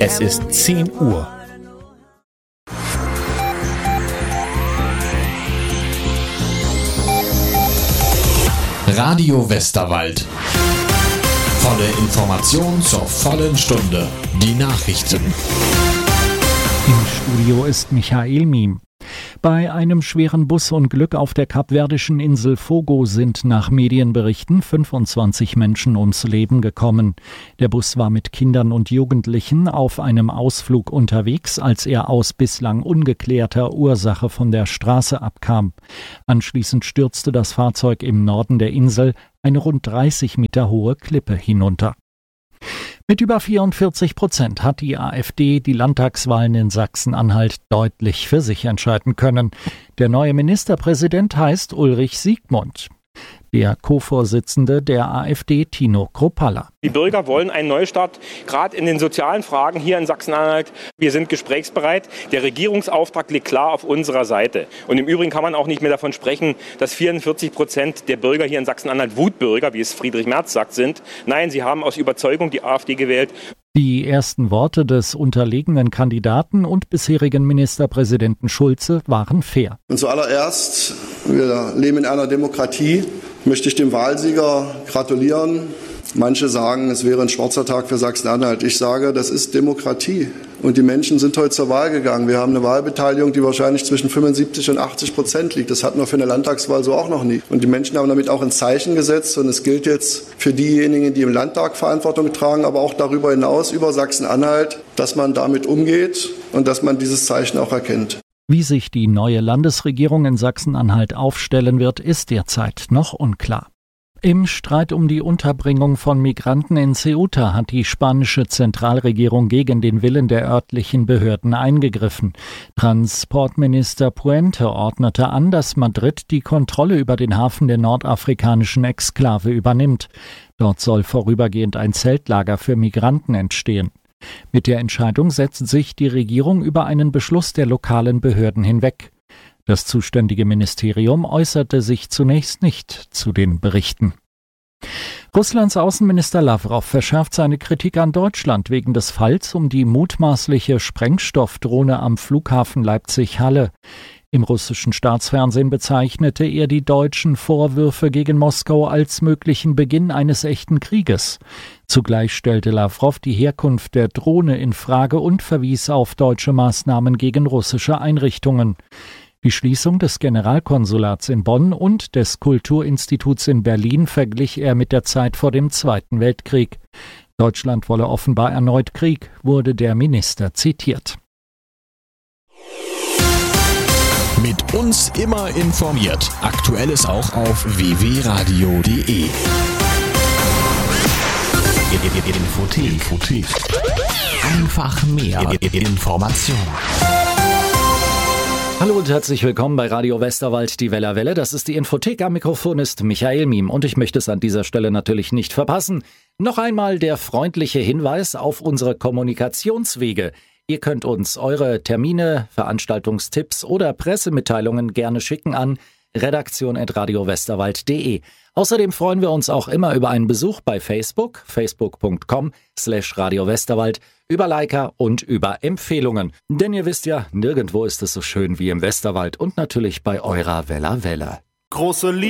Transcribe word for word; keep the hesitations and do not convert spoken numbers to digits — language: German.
Es ist zehn Uhr. Radio Westerwald. Volle Information zur vollen Stunde. Die Nachrichten. Im Studio ist Michael Miem. Bei einem schweren Busunglück auf der kapverdischen Insel Fogo sind nach Medienberichten fünfundzwanzig Menschen ums Leben gekommen. Der Bus war mit Kindern und Jugendlichen auf einem Ausflug unterwegs, als er aus bislang ungeklärter Ursache von der Straße abkam. Anschließend stürzte das Fahrzeug im Norden der Insel eine rund dreißig Meter hohe Klippe hinunter. Mit über vierundvierzig Prozent hat die AfD die Landtagswahlen in Sachsen-Anhalt deutlich für sich entscheiden können. Der neue Ministerpräsident heißt Ulrich Siegmund. Der Co-Vorsitzende der AfD, Tino Kruppalla. Die Bürger wollen einen Neustart, gerade in den sozialen Fragen hier in Sachsen-Anhalt. Wir sind gesprächsbereit. Der Regierungsauftrag liegt klar auf unserer Seite. Und im Übrigen kann man auch nicht mehr davon sprechen, dass vierundvierzig Prozent der Bürger hier in Sachsen-Anhalt Wutbürger, wie es Friedrich Merz sagt, sind. Nein, sie haben aus Überzeugung die AfD gewählt. Die ersten Worte des unterlegenen Kandidaten und bisherigen Ministerpräsidenten Schulze waren fair. Und zuallererst, wir leben in einer Demokratie, möchte ich dem Wahlsieger gratulieren. Manche sagen, es wäre ein schwarzer Tag für Sachsen-Anhalt. Ich sage, das ist Demokratie. Und die Menschen sind heute zur Wahl gegangen. Wir haben eine Wahlbeteiligung, die wahrscheinlich zwischen fünfundsiebzig und achtzig Prozent liegt. Das hatten wir für eine Landtagswahl so auch noch nie. Und die Menschen haben damit auch ein Zeichen gesetzt. Und es gilt jetzt für diejenigen, die im Landtag Verantwortung tragen, aber auch darüber hinaus über Sachsen-Anhalt, dass man damit umgeht und dass man dieses Zeichen auch erkennt. Wie sich die neue Landesregierung in Sachsen-Anhalt aufstellen wird, ist derzeit noch unklar. Im Streit um die Unterbringung von Migranten in Ceuta hat die spanische Zentralregierung gegen den Willen der örtlichen Behörden eingegriffen. Transportminister Puente ordnete an, dass Madrid die Kontrolle über den Hafen der nordafrikanischen Exklave übernimmt. Dort soll vorübergehend ein Zeltlager für Migranten entstehen. Mit der Entscheidung setzt sich die Regierung über einen Beschluss der lokalen Behörden hinweg. Das zuständige Ministerium äußerte sich zunächst nicht zu den Berichten. Russlands Außenminister Lavrov verschärft seine Kritik an Deutschland wegen des Falls um die mutmaßliche Sprengstoffdrohne am Flughafen Leipzig-Halle. Im russischen Staatsfernsehen bezeichnete er die deutschen Vorwürfe gegen Moskau als möglichen Beginn eines echten Krieges. Zugleich stellte Lavrov die Herkunft der Drohne in Frage und verwies auf deutsche Maßnahmen gegen russische Einrichtungen. Die Schließung des Generalkonsulats in Bonn und des Kulturinstituts in Berlin verglich er mit der Zeit vor dem Zweiten Weltkrieg. Deutschland wolle offenbar erneut Krieg, wurde der Minister zitiert. Mit uns immer informiert. Aktuelles auch auf w w radio punkt d e. Infothek. Infothek. Einfach mehr Information. Hallo und herzlich willkommen bei Radio Westerwald, die Weller Welle. Das ist die Infothek. Am Mikrofon ist Michael Miem und ich möchte es an dieser Stelle natürlich nicht verpassen. Noch einmal der freundliche Hinweis auf unsere Kommunikationswege. Ihr könnt uns eure Termine, Veranstaltungstipps oder Pressemitteilungen gerne schicken an redaktion at radio westerwald punkt d e. Außerdem freuen wir uns auch immer über einen Besuch bei Facebook, facebook punkt com slash radio westerwald, über Liker und über Empfehlungen. Denn ihr wisst ja, nirgendwo ist es so schön wie im Westerwald und natürlich bei eurer Weller Welle. Große Liebe.